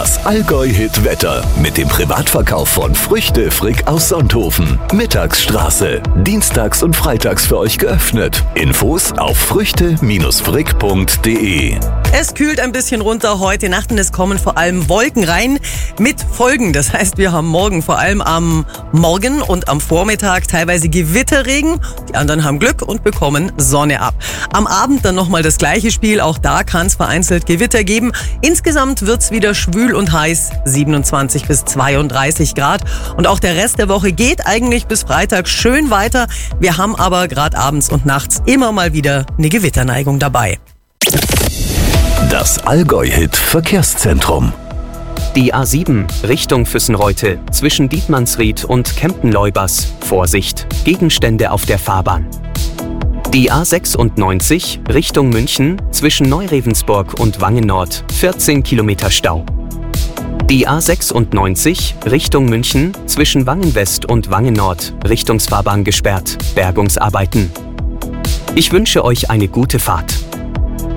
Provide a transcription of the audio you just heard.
Das Allgäu-Hit-Wetter mit dem Privatverkauf von Früchte Frick aus Sonthofen. Mittagsstraße. Dienstags und freitags für euch geöffnet. Infos auf früchte-frick.de. Es kühlt ein bisschen runter heute Nacht und es kommen vor allem Wolken rein mit Folgen. Das heißt, wir haben morgen vor allem am Morgen und am Vormittag teilweise Gewitterregen. Die anderen haben Glück und bekommen Sonne ab. Am Abend dann nochmal das gleiche Spiel. Auch da kann es vereinzelt Gewitter geben. Insgesamt wird es wieder schwül und heiß. 27 bis 32 Grad. Und auch der Rest der Woche geht eigentlich bis Freitag schön weiter. Wir haben aber gerade abends und nachts immer mal wieder eine Gewitterneigung dabei. Das Allgäu-Hit Verkehrszentrum. Die A7 Richtung Füssenreute zwischen Dietmannsried und Kempenleubers. Vorsicht, Gegenstände auf der Fahrbahn. Die A96 Richtung München zwischen Neurevensburg und Wangen-Nord. 14 Kilometer Stau. Die A96 Richtung München zwischen Wangen-West und Wangen-Nord. Richtungsfahrbahn gesperrt. Bergungsarbeiten. Ich wünsche euch eine gute Fahrt.